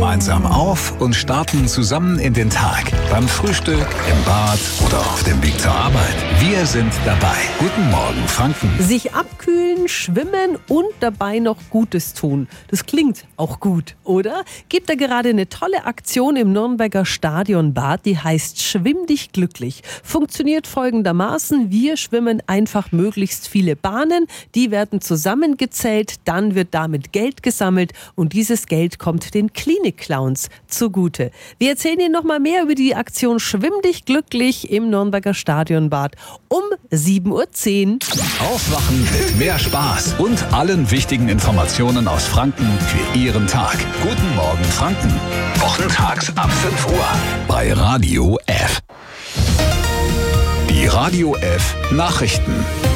gemeinsam auf und starten zusammen in den Tag. Beim Frühstück, im Bad oder auf dem Weg zur Arbeit. Wir sind dabei. Guten Morgen, Franken. Sich abkühlen, schwimmen und dabei noch Gutes tun. Das klingt auch gut, oder? Gibt da gerade eine tolle Aktion im Nürnberger Stadionbad, die heißt Schwimm dich glücklich. Funktioniert folgendermaßen: Wir schwimmen einfach möglichst viele Bahnen, die werden zusammengezählt, dann wird damit Geld gesammelt und dieses Geld kommt den Klinik-Clowns zugute. Wir erzählen Ihnen noch mal mehr über die Aktion Schwimm dich glücklich im Nürnberger Stadionbad um 7:10 Uhr. Aufwachen mit mehr Spaß und allen wichtigen Informationen aus Franken für Ihren Tag. Guten Morgen, Franken. Wochentags ab 5 Uhr bei Radio F. Die Radio F Nachrichten.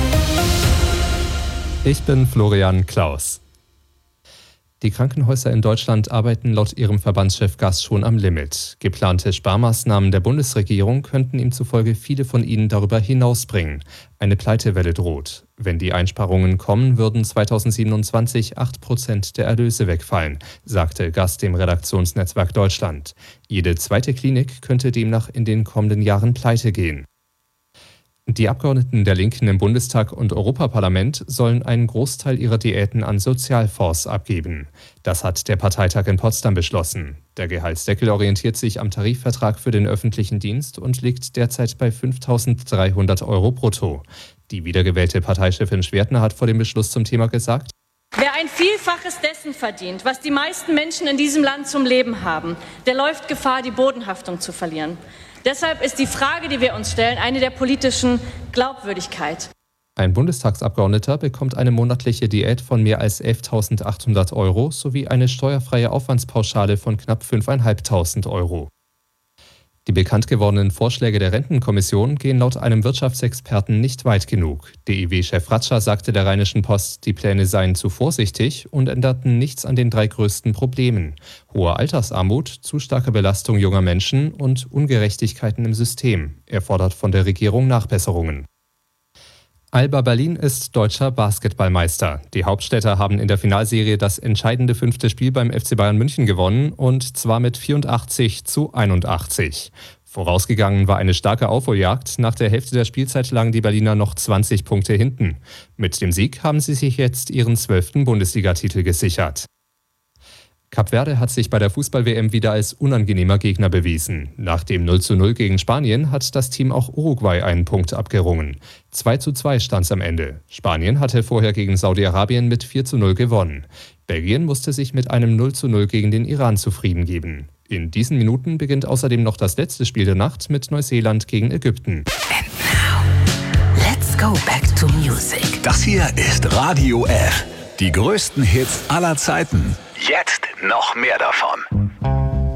Ich bin Florian Klaus. Die Krankenhäuser in Deutschland arbeiten laut ihrem Verbandschef Gass schon am Limit. Geplante Sparmaßnahmen der Bundesregierung könnten ihm zufolge viele von ihnen darüber hinausbringen. Eine Pleitewelle droht. Wenn die Einsparungen kommen, würden 2027 8% der Erlöse wegfallen, sagte Gass dem Redaktionsnetzwerk Deutschland. Jede zweite Klinik könnte demnach in den kommenden Jahren pleite gehen. Die Abgeordneten der Linken im Bundestag und Europaparlament sollen einen Großteil ihrer Diäten an Sozialfonds abgeben. Das hat der Parteitag in Potsdam beschlossen. Der Gehaltsdeckel orientiert sich am Tarifvertrag für den öffentlichen Dienst und liegt derzeit bei 5.300 € brutto. Die wiedergewählte Parteichefin Schwertner hat vor dem Beschluss zum Thema gesagt: Wer ein Vielfaches dessen verdient, was die meisten Menschen in diesem Land zum Leben haben, der läuft Gefahr, die Bodenhaftung zu verlieren. Deshalb ist die Frage, die wir uns stellen, eine der politischen Glaubwürdigkeit. Ein Bundestagsabgeordneter bekommt eine monatliche Diät von mehr als 11.800 € sowie eine steuerfreie Aufwandspauschale von knapp 5.500 €. Die bekannt gewordenen Vorschläge der Rentenkommission gehen laut einem Wirtschaftsexperten nicht weit genug. DIW-Chef Ratscher sagte der Rheinischen Post, die Pläne seien zu vorsichtig und änderten nichts an den 3 größten Problemen: hohe Altersarmut, zu starke Belastung junger Menschen und Ungerechtigkeiten im System. Er fordert von der Regierung Nachbesserungen. Alba Berlin ist deutscher Basketballmeister. Die Hauptstädter haben in der Finalserie das entscheidende 5. Spiel beim FC Bayern München gewonnen, und zwar mit 84:81. Vorausgegangen war eine starke Aufholjagd. Nach der Hälfte der Spielzeit lagen die Berliner noch 20 Punkte hinten. Mit dem Sieg haben sie sich jetzt ihren 12. Bundesligatitel gesichert. Kap Verde hat sich bei der Fußball-WM wieder als unangenehmer Gegner bewiesen. Nach dem 0:0 gegen Spanien hat das Team auch Uruguay einen Punkt abgerungen. 2:2 stand es am Ende. Spanien hatte vorher gegen Saudi-Arabien mit 4:0 gewonnen. Belgien musste sich mit einem 0:0 gegen den Iran zufrieden geben. In diesen Minuten beginnt außerdem noch das letzte Spiel der Nacht mit Neuseeland gegen Ägypten. And now, let's go back to music. Das hier ist Radio F. Die größten Hits aller Zeiten. Jetzt noch mehr davon.